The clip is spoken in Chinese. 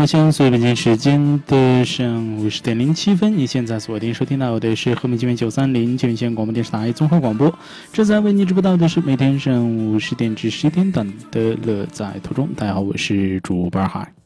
相随北京时间的上午10点07分，你现在锁定收听到的是和美纪元930全县广播电视台综合广播。这在为你直播到的是每天上午10点至11点档的乐在途中。大家好，我是主播二海。